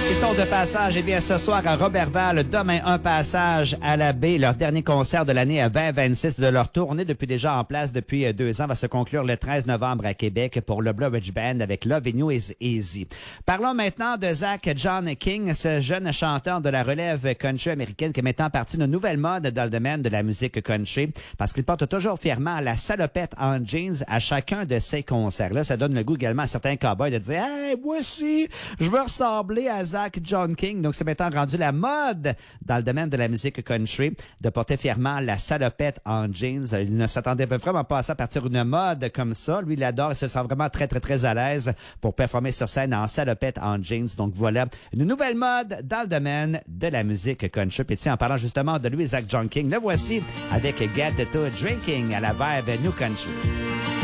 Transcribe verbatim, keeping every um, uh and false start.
Ils sont de passage, eh bien, ce soir à Robertval, demain un passage à la baie. Leur dernier concert de l'année à vingt vingt-six de leur tournée depuis déjà en place depuis deux ans va se conclure le treize novembre à Québec pour le Blue Ridge Band avec Lovin' You Is Easy. Parlons maintenant de Zach John King, ce jeune chanteur de la relève country américaine qui est maintenant parti d'une nouvelle mode dans le domaine de la musique country parce qu'il porte toujours fièrement la salopette en jeans à chacun de ses concerts. Là, ça donne le goût également à certains cowboys de dire « Hey, moi aussi, je veux ressembler à Zach John King. » Donc, c'est maintenant rendu la mode dans le domaine de la musique country de porter fièrement la salopette en jeans. Il ne s'attendait vraiment pas à ça à partir d'une mode comme ça. Lui, il adore, il se sent vraiment très, très, très à l'aise pour performer sur scène en salopette en jeans. Donc, voilà une nouvelle mode dans le domaine de la musique country. Et tiens, en parlant justement de lui, Zach John King, le voici avec Get to Drinking à la vibe New Country.